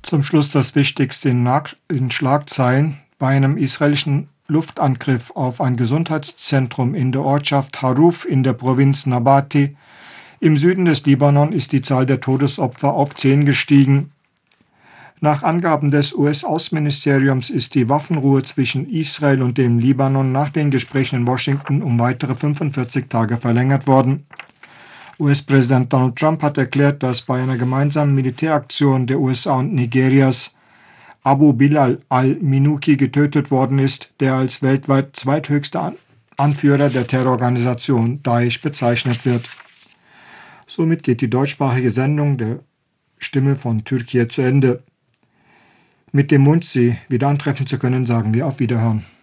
Zum Schluss das Wichtigste in Schlagzeilen. Bei einem israelischen Luftangriff auf ein Gesundheitszentrum in der Ortschaft Haruf in der Provinz Nabati im Süden des Libanon ist die Zahl der Todesopfer auf 10 gestiegen. Nach Angaben des US-Außenministeriums ist die Waffenruhe zwischen Israel und dem Libanon nach den Gesprächen in Washington um weitere 45 Tage verlängert worden. US-Präsident Donald Trump hat erklärt, dass bei einer gemeinsamen Militäraktion der USA und Nigerias Abu Bilal al-Minuki getötet worden ist, der als weltweit zweithöchster Anführer der Terrororganisation Daesh bezeichnet wird. Somit geht die deutschsprachige Sendung der Stimme von Türkei zu Ende. Mit dem Wunsch, Sie wieder antreffen zu können, sagen wir auf Wiederhören.